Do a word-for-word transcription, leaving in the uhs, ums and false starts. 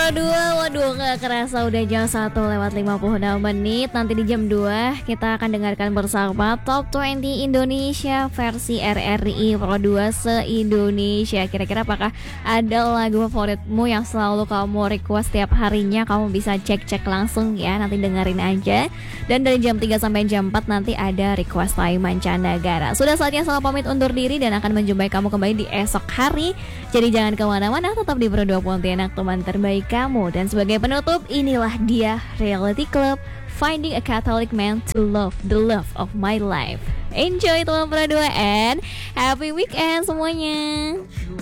Pro dua, waduh gak kerasa udah jam satu lewat lima puluh enam menit. Nanti di jam dua kita akan dengarkan bersama Top dua puluh Indonesia versi R R I Pro dua se-Indonesia. Kira-kira apakah ada lagu favoritmu yang selalu kamu request setiap harinya? Kamu bisa cek-cek langsung ya, nanti dengerin aja. Dan dari jam tiga sampai jam empat nanti ada request time mancanegara. Sudah saatnya saya pamit undur diri dan akan menjumpai kamu kembali di esok hari. Jadi jangan kemana-mana, tetap di Pro dua Pontianak, teman terbaik kamu. Dan sebagai penutup, inilah dia Reality Club, Finding a Catholic Man to Love, the Love of My Life. Enjoy teman Pro dua and happy weekend semuanya.